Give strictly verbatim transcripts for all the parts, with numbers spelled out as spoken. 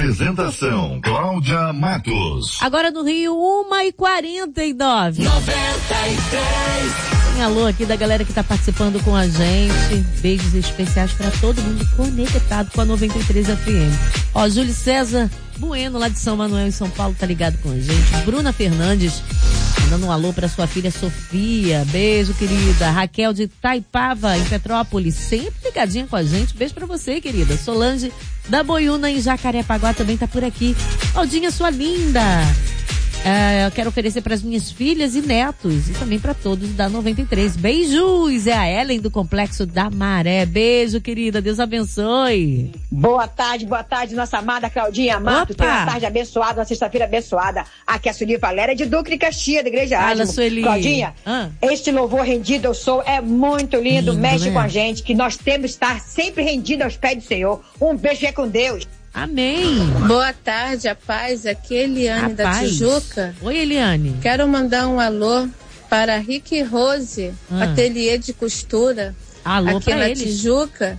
Apresentação, Cláudia Matos. Agora no Rio, uma e quarenta e nove. noventa e três. Tem alô aqui da galera que tá participando com a gente. Beijos especiais para todo mundo conectado com a noventa e três F M. Ó, Júlio César Bueno, lá de São Manuel, em São Paulo, tá ligado com a gente. Bruna Fernandes, mandando um alô para sua filha Sofia. Beijo, querida. Raquel de Taipava, em Petrópolis, sempre ligadinha com a gente. Beijo para você, querida. Solange da Boiúna, em Jacarepaguá, também tá por aqui. Aldinha, sua linda. É, eu quero oferecer para as minhas filhas e netos e também para todos da noventa e três. Beijos! É a Ellen do Complexo da Maré. Beijo, querida. Deus abençoe. Boa tarde, boa tarde, nossa amada Claudinha Mato. Tenha uma tarde abençoada, uma sexta-feira abençoada. Aqui é a Sueli Valéria de Duque de Caxias, da Igreja Fala, Átimo. Sueli. Claudinha, ah. este louvor rendido eu sou é muito lindo, lindo mexe, né, com a gente, que nós temos que estar sempre rendido aos pés do Senhor. Um beijo é com Deus. Amém. Boa tarde, a paz. Aqui é Eliane a da paz. Tijuca. Oi, Eliane. Quero mandar um alô para Rick e Rose, ah. ateliê de costura, alô aqui na eles. Tijuca.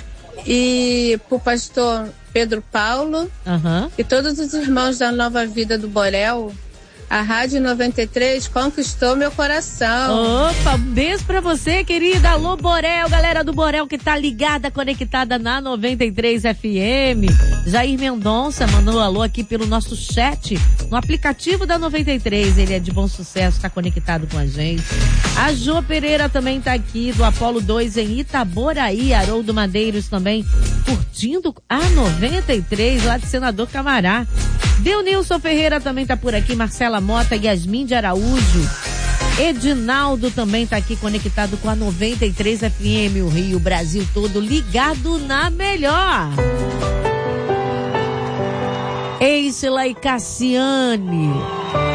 E para o pastor Pedro Paulo uhum. e todos os irmãos da Nova Vida do Borel. A Rádio noventa e três conquistou meu coração. Opa, um beijo pra você, querida. Alô, Borel, galera do Borel que tá ligada, conectada na noventa e três F M. Jair Mendonça mandou um alô aqui pelo nosso chat, no aplicativo da noventa e três. Ele é de Bom Sucesso, tá conectado com a gente. A Jô Pereira também tá aqui, do Apolo dois em Itaboraí. Haroldo Madeiros também curtindo a noventa e três, lá de Senador Camará. Deunilson Ferreira também tá por aqui, Marcela Mota, Yasmin de Araújo. Edinaldo também tá aqui conectado com a noventa e três F M, o Rio, Brasil todo ligado na melhor. Eisela e Cassiane.